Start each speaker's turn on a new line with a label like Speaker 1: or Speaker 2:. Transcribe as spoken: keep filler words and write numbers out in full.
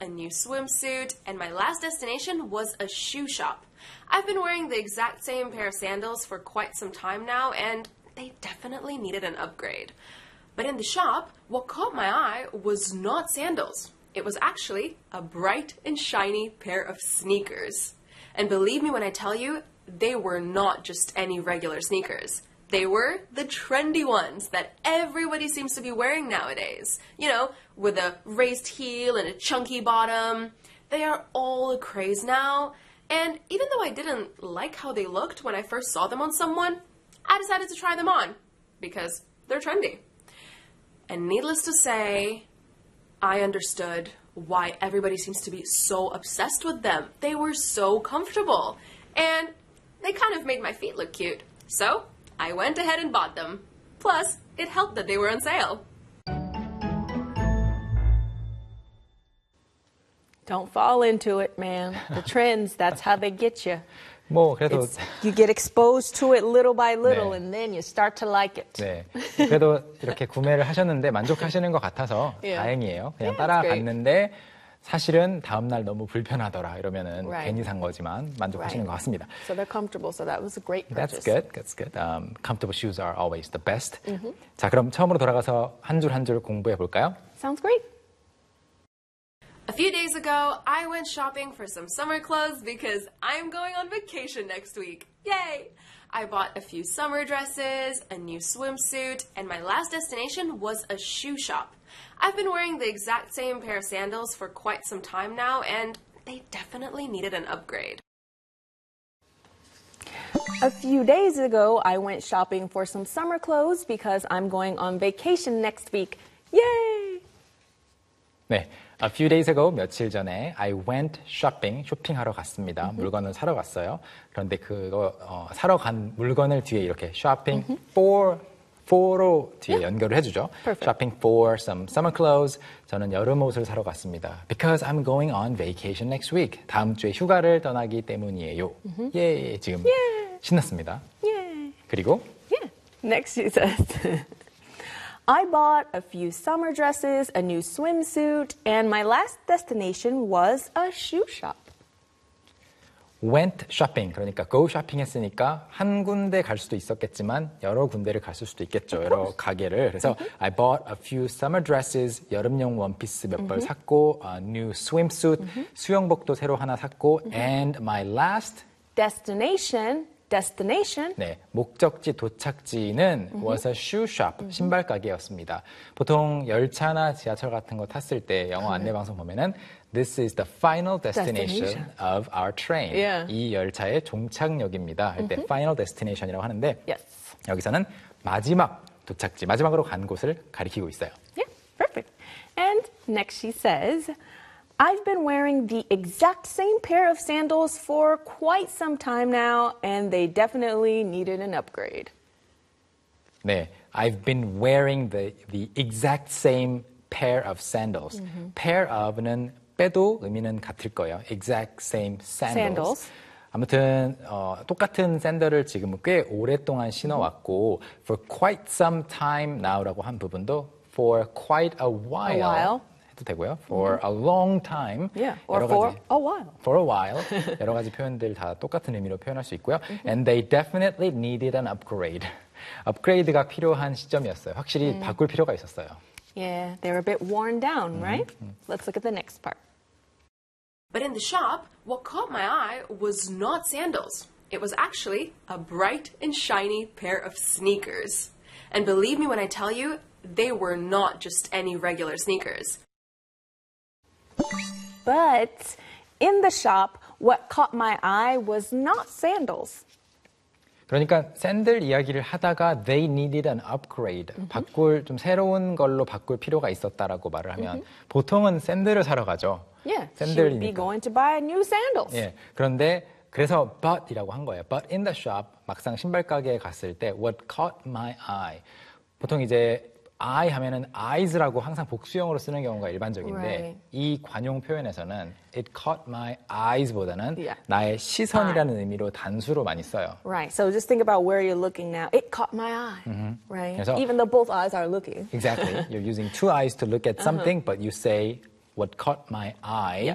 Speaker 1: a new swimsuit, and my last destination was a shoe shop. I've been wearing the exact same pair of sandals for quite some time now, and they definitely needed an upgrade. But in the shop, what caught my eye was not sandals. It was actually a bright and shiny pair of sneakers. And believe me when I tell you, they were not just any regular sneakers. They were the trendy ones that everybody seems to be wearing nowadays. You know, with a raised heel and a chunky bottom. They are all a craze now. And even though I didn't like how they looked when I first saw them on someone, I decided to try them on because they're trendy. And needless to say, I understood why everybody seems to be so obsessed with them. They were so comfortable. And they kind of made my feet look cute. So I went ahead and bought them. Plus, it helped that they were on sale.
Speaker 2: Don't fall into it, man. The trends, that's how they get you.
Speaker 3: 뭐 그래도
Speaker 2: It's, you get exposed to it little by little,
Speaker 3: 네.
Speaker 2: and then you start to like it.
Speaker 3: 네. 그래도 이렇게 구매를 하셨는데 만족하시는 것 같아서
Speaker 2: Yeah.
Speaker 3: 다행이에요. 그냥
Speaker 2: Yeah,
Speaker 3: 따라갔는데 사실은 다음날 너무 불편하더라 이러면은
Speaker 2: Right.
Speaker 3: 괜히 산 거지만 만족하시는
Speaker 2: Right.
Speaker 3: 것 같습니다.
Speaker 2: So they're comfortable, so that was a great purchase.
Speaker 3: That's good. That's good. Um, comfortable shoes are always the best. Mm-hmm. 자, 그럼 처음으로 돌아가서 한 줄 한 줄 공부해 볼까요?
Speaker 2: Sounds great.
Speaker 1: A few days ago, I went shopping for some summer clothes because I'm going on vacation next week. Yay! I bought a few summer dresses, a new swimsuit, and my last destination was a shoe shop. I've been wearing the exact same pair of sandals for quite some time now, and they definitely needed an upgrade.
Speaker 2: A few days ago, I went shopping for some summer clothes because I'm going on vacation next week. Yay!
Speaker 3: 네. A few days ago, 며칠 전에 I went shopping, 쇼핑하러 갔습니다. Mm-hmm. 물건을 사러 갔어요. 그런데 그거 어, 사러 간 물건을 뒤에 이렇게 shopping mm-hmm. for, for로 뒤에 yeah. 연결을 해주죠.
Speaker 2: Perfect.
Speaker 3: Shopping for some summer clothes. 저는 여름 옷을 사러 갔습니다. Because I'm going on vacation next week. 다음 주에 휴가를 떠나기 때문이에요. Mm-hmm. 예, 지금 yeah. 신났습니다.
Speaker 2: Yeah.
Speaker 3: 그리고
Speaker 2: yeah. Next she says. I bought a few summer dresses, a new swimsuit, and my last destination was a shoe shop.
Speaker 3: went shopping, 그러니까 go shopping 했으니까 한 군데 갈 수도 있었겠지만 여러 군데를 갔을 수도 있겠죠. 여러 가게를. 그래서 mm-hmm. I bought a few summer dresses, 여름용 원피스 몇 벌 mm-hmm. 샀고, a new swimsuit, mm-hmm. 수영복도 새로 하나 샀고, mm-hmm. and my last
Speaker 2: destination destination.
Speaker 3: 네, 목적지 도착지는 mm-hmm. was a shoe shop, mm-hmm. 신발 가게였습니다. 보통 열차나 지하철 같은 거 탔을 때 영어 안내 방송 보면은 This is the final destination, destination. of our train.
Speaker 2: Yeah.
Speaker 3: 이 열차의 종착역입니다. 할 때 mm-hmm. final destination이라고 하는데
Speaker 2: yes.
Speaker 3: 여기서는 마지막 도착지, 마지막으로 간 곳을 가리키고 있어요.
Speaker 2: Yeah, perfect. And next she says, I've been wearing the exact same pair of sandals for quite some time now, and they definitely needed an upgrade.
Speaker 3: 네, I've been wearing the, the exact same pair of sandals. Mm-hmm. pair of는 빼도 의미는 같을 거예요. exact same sandals.
Speaker 2: sandals.
Speaker 3: 아무튼 어, 똑같은 샌들을 지금 꽤 오랫동안 신어왔고 for quite some time now라고 한 부분도 for quite a while,
Speaker 2: a while.
Speaker 3: 해도 되고요. for mm-hmm. a long time.
Speaker 2: Yeah, or
Speaker 3: 여러
Speaker 2: for
Speaker 3: 가지,
Speaker 2: a while.
Speaker 3: for a while. 여러 가지 표현들 다 똑같은 의미로 표현할 수 있고요. Mm-hmm. And they definitely needed an upgrade. 업그레이드가 필요한 시점이었어요. 확실히 mm. 바꿀 필요가 있었어요.
Speaker 2: Yeah, they were a bit worn down, right?
Speaker 3: Mm-hmm.
Speaker 2: Let's look at the next part.
Speaker 1: But in the shop, what caught my eye was not sandals. It was actually a bright and shiny pair of sneakers. And believe me when I tell you, they were not just any regular sneakers.
Speaker 2: But in the shop, what caught my eye was not sandals.
Speaker 3: 그러니까 샌들 이야기를 하다가 they needed an upgrade. Mm-hmm. 바꿀 좀 새로운 걸로 바꿀 필요가 있었다라고 말을 하면 mm-hmm. 보통은 샌들을 사러 가죠.
Speaker 2: Yeah,
Speaker 3: 샌들이니까.
Speaker 2: she would be going to buy new sandals.
Speaker 3: 예, 그런데 그래서 but이라고 한 거예요. But in the shop, 막상 신발 가게에 갔을 때 what caught my eye. 보통 이제 eye 하면은 eyes라고 항상 복수형으로 쓰는 경우가 일반적인데
Speaker 2: right.
Speaker 3: 이 관용 표현에서는 it caught my eyes보다는
Speaker 2: yeah.
Speaker 3: 나의 시선이라는 의미로 단수로 많이 써요.
Speaker 2: Right. So just think about where you're looking now. It caught my eye.
Speaker 3: Mm-hmm.
Speaker 2: Right.
Speaker 3: 그래서,
Speaker 2: even though both eyes are looking.
Speaker 3: Exactly. You're using two eyes to look at something, uh-huh. but you say what caught my eye